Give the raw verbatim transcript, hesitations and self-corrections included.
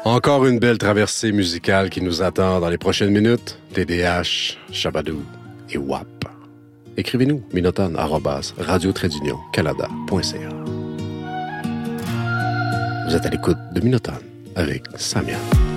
Encore une belle traversée musicale qui nous attend dans les prochaines minutes. T D H, Shabadoo et W A P. Écrivez-nous, minotone arobase radio trait d'union canada point c a. Vous êtes à l'écoute de Minotone avec Samia.